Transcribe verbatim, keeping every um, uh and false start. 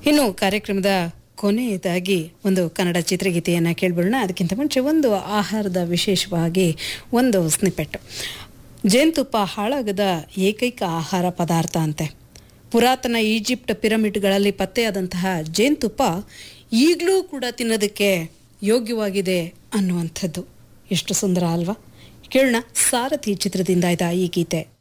ಇನ್ನು ಕಾರ್ಯಕ್ರಮದ ಕೊನೆಯದಾಗಿ ಒಂದು ಕನ್ನಡ ಚಿತ್ರಗೀತೆಯನ್ನು ಕೇಳ್ಬಿಡೋಣ. ಅದಕ್ಕಿಂತ ಮುಂಚೆ ಒಂದು ಆಹಾರದ ವಿಶೇಷವಾಗಿ ಒಂದು ಸ್ನಿಪೆಟ್. ಜೇನುತುಪ್ಪ ಹಾಳಾಗದ ಏಕೈಕ ಆಹಾರ ಪದಾರ್ಥ ಅಂತೆ. ಪುರಾತನ ಈಜಿಪ್ಟ್ ಪಿರಮಿಡ್ಗಳಲ್ಲಿ ಪತ್ತೆಯಾದಂತಹ ಜೇನುತುಪ್ಪ ಈಗಲೂ ಕೂಡ ತಿನ್ನೋದಕ್ಕೆ ಯೋಗ್ಯವಾಗಿದೆ ಅನ್ನುವಂಥದ್ದು ಎಷ್ಟು ಸುಂದರ ಅಲ್ವಾ? ಕೇಳೋಣ ಸಾರಥಿ ಚಿತ್ರದಿಂದ ಆಯ್ತಾ ಈ ಗೀತೆ.